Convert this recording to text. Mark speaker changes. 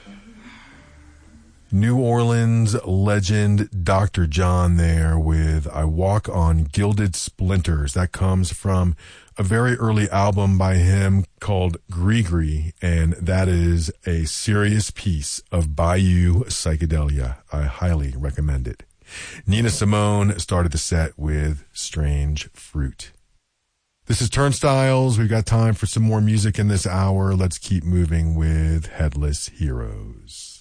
Speaker 1: New Orleans legend Dr. John there with I Walk on Gilded Splinters. That comes from a very early album by him called Grigri, and that is a serious piece of Bayou psychedelia. I highly recommend it. Nina Simone started the set with Strange Fruit. This is Turnstiles. We've got time for some more music in this hour. Let's keep moving with Headless Heroes.